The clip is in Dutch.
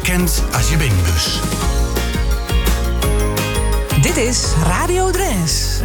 bekend als je beenbus. Dit is Radio Dres.